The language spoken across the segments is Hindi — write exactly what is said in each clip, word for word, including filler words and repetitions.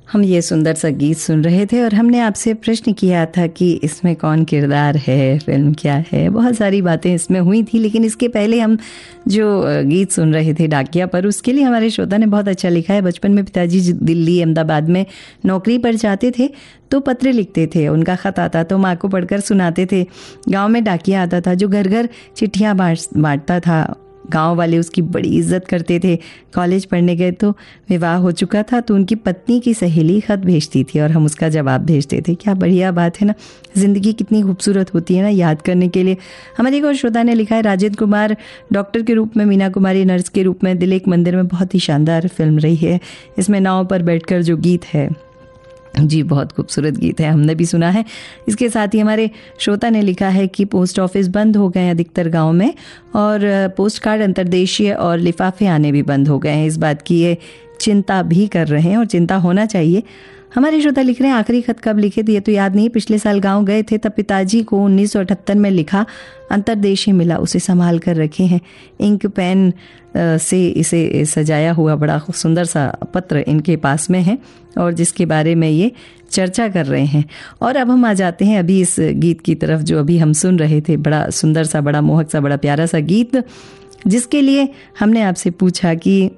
हम ये सुंदर सा गीत सुन रहे थे और हमने आपसे प्रश्न किया था कि इसमें कौन किरदार है, फिल्म क्या है। बहुत सारी बातें इसमें हुई थी, लेकिन इसके पहले हम जो गीत सुन रहे थे डाकिया पर, उसके लिए हमारे श्रोता ने बहुत अच्छा लिखा है। बचपन में पिताजी दिल्ली अहमदाबाद में नौकरी पर जाते थे तो पत्र लिखते थे, उनका ख़त आता तो माँ को पढ़कर सुनाते थे। गाँव में डाकिया आता था जो घर घर चिट्ठियाँ बांटता था। गांव वाले उसकी बड़ी इज्जत करते थे। कॉलेज पढ़ने गए तो विवाह हो चुका था तो उनकी पत्नी की सहेली खत भेजती थी और हम उसका जवाब भेजते थे। क्या बढ़िया बात है ना, ज़िंदगी कितनी खूबसूरत होती है ना, याद करने के लिए। हमारे एक और श्रोता ने लिखा है, राजेंद्र कुमार डॉक्टर के रूप में, मीना कुमारी नर्स के रूप में दिल एक मंदिर में बहुत ही शानदार फिल्म रही है। इसमें नाव पर बैठकर जो गीत है, जी बहुत खूबसूरत गीत है, हमने भी सुना है। इसके साथ ही हमारे श्रोता ने लिखा है कि पोस्ट ऑफिस बंद हो गए हैं अधिकतर गांव में और पोस्ट कार्ड अंतर्देशीय और लिफाफे आने भी बंद हो गए हैं। इस बात की ये चिंता भी कर रहे हैं और चिंता होना चाहिए। हमारे श्रोता लिख रहे हैं, आखिरी खत कब लिखे थे ये तो याद नहीं, पिछले साल गांव गए थे तब पिताजी को उन्नीस सौ अठहत्तर में लिखा अंतर्देशीय मिला, उसे संभाल कर रखे हैं। इंक पेन से इसे सजाया हुआ बड़ा सुंदर सा पत्र इनके पास में है और जिसके बारे में ये चर्चा कर रहे हैं। और अब हम आ जाते हैं अभी इस गीत की तरफ जो अभी हम सुन रहे थे, बड़ा सुंदर सा, बड़ा मोहक सा, बड़ा प्यारा सा गीत, जिसके लिए हमने आपसे पूछा कि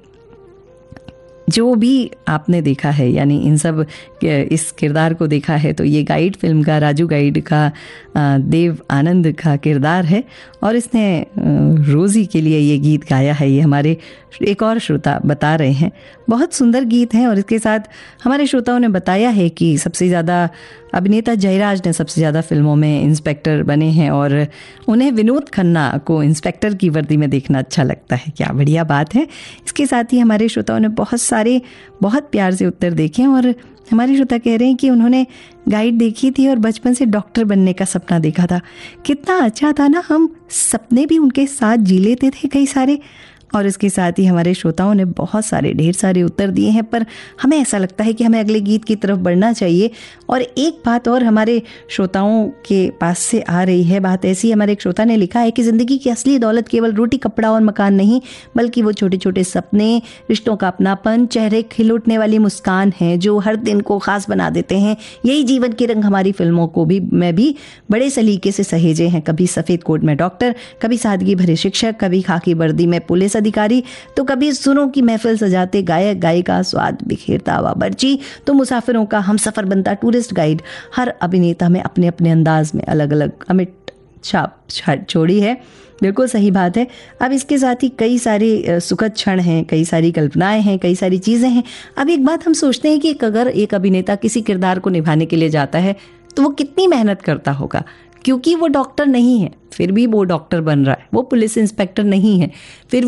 जो भी आपने देखा है, यानी इन सब इस किरदार को देखा है, तो ये गाइड फिल्म का, राजू गाइड का देव आनंद का किरदार है और इसने रोज़ी के लिए ये गीत गाया है। ये हमारे एक और श्रोता बता रहे हैं, बहुत सुंदर गीत है। और इसके साथ हमारे श्रोताओं ने बताया है कि सबसे ज़्यादा अभिनेता जयराज ने सबसे ज़्यादा फिल्मों में इंस्पेक्टर बने हैं और उन्हें विनोद खन्ना को इंस्पेक्टर की वर्दी में देखना अच्छा लगता है। क्या बढ़िया बात है। इसके साथ ही हमारे श्रोताओं ने बहुत सारे बहुत प्यार से उत्तर देखे और हमारे श्रोता कह रहे हैं कि उन्होंने गाइड देखी थी और बचपन से डॉक्टर बनने का सपना देखा था। कितना अच्छा था ना, हम सपने भी उनके साथ जी लेते थे कई सारे। और इसके साथ ही हमारे श्रोताओं ने बहुत सारे ढेर सारे उत्तर दिए हैं, पर हमें ऐसा लगता है कि हमें अगले गीत की तरफ बढ़ना चाहिए। और एक बात और हमारे श्रोताओं के पास से आ रही है, बात ऐसी, हमारे एक श्रोता ने लिखा है कि ज़िंदगी की असली दौलत केवल रोटी कपड़ा और मकान नहीं, बल्कि वो छोटे छोटे सपने, रिश्तों का अपनापन, चेहरे खिल उठने वाली मुस्कान है जो हर दिन को खास बना देते हैं। यही जीवन के रंग हमारी फिल्मों को भी में भी बड़े सलीके से सहेजे हैं। कभी सफ़ेद कोट में डॉक्टर, कभी सादगी भरे शिक्षक, कभी खाकी वर्दी में पुलिस अधिकारी, तो कभी सुरों की महफिल सजाते गायक गायिका, स्वाद बिखेरता बावर्ची, तो मुसाफिरों का हम सफर बनता टूरिस्ट गाइड। हर अभिनेता में अपने अपने अंदाज में अलग अलग अमिट छाप छोड़ी है। बिल्कुल सही बात है। अब इसके साथ ही कई सारे सुखद क्षण हैं, कई सारी कल्पनाएं हैं, कई सारी चीज़ें हैं। अब एक बात हम सोचते हैं कि अगर एक अभिनेता किसी किरदार को निभाने के लिए जाता है तो वो कितनी मेहनत करता होगा, क्योंकि वो डॉक्टर नहीं है फिर भी वो डॉक्टर बन रहा है, वो पुलिस इंस्पेक्टर नहीं है फिर